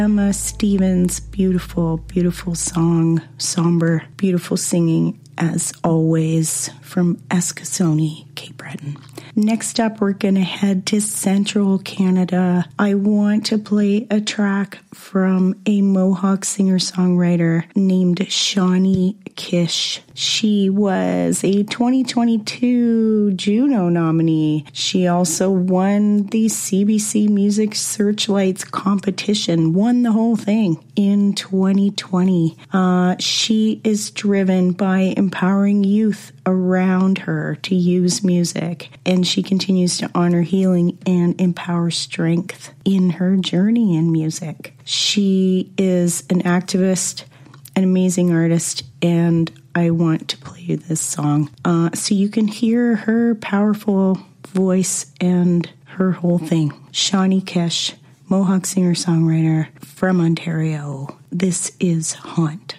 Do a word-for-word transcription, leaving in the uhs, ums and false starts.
Emma Stevens, beautiful, beautiful song, somber, beautiful singing, as always, from Eskasoni, Cape Breton. Next up, we're going to head to central Canada. I want to play a track from a Mohawk singer-songwriter named Shawnee Kish. She was a twenty twenty-two Juno nominee. She also won the C B C Music Searchlights competition, won the whole thing in twenty twenty. Uh, she is driven by empowering youth around her to use music, and she continues to honor healing and empower strength in her journey in music. She is an activist, an amazing artist, and I want to play you this song uh, so you can hear her powerful voice and her whole thing. Shawnee Kish, Mohawk singer-songwriter from Ontario. This is Haunt.